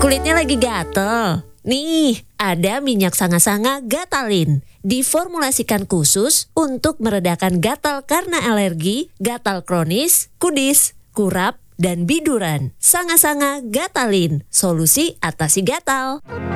Kulitnya lagi gatel? Nih, ada minyak sanga-sanga Gatalin. Diformulasikan khusus untuk meredakan gatal karena alergi, gatal kronis, kudis, kurap, dan biduran. Sanga-sanga Gatalin, solusi atasi gatal.